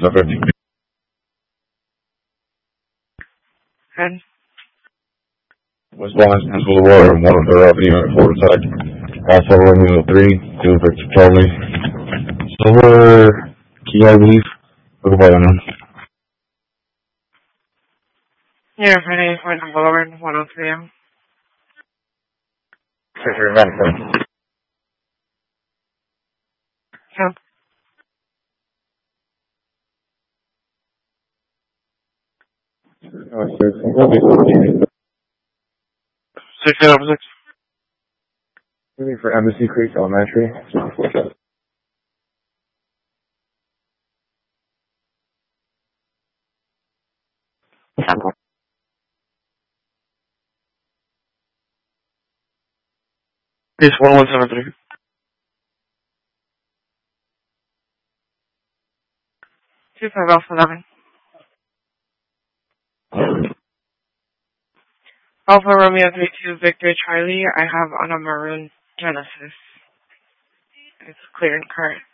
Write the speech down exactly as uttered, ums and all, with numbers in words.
fifty. Ten. West Boston Boulevard, one on third Avenue, Fort Attack. Alpha Romeo three, two Victor Charlie. Silver Key, I believe. Look about that. Yeah, Friday, Fort Boulevard, one oh three M. Fisher Madison. Ten. Six eight oh six. Maybe for Embassy Creek Elementary. It's one one seven three. Two five Alpha eleven. Alpha Romeo three two Victor Charlie. I have on a maroon Genesis. It's clear and current.